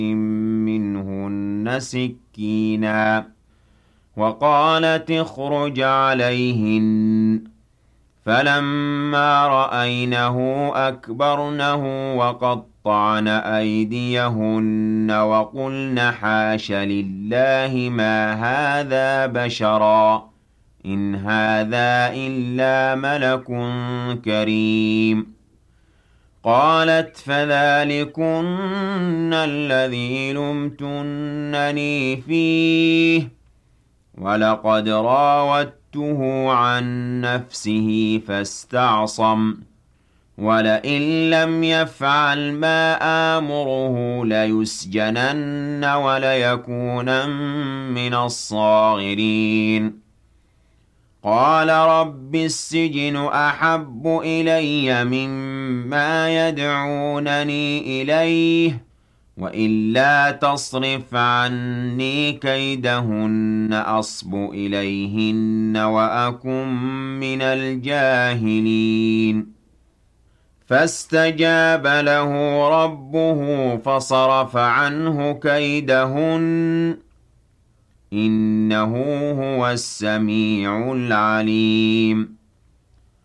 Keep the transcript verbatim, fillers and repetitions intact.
منهن سكينا وقالت اخرج عليهن فلما رأينه أكبرنه وقطعن أيديهن وقلن حاش لله ما هذا بشرا إن هذا إلا ملك كريم قالت فذلكن الذي لمتنني فيه ولقد راودته عن نفسه فاستعصم ولئن لم يفعل ما آمره ليسجنن وليكونن من الصاغرين قال رب السجن أحب إلي مما يدعونني إليه وإلا تصرف عني كيدهن أصب إليهن وأكن من الجاهلين فاستجاب له ربه فصرف عنه كيدهن إنه هو السميع العليم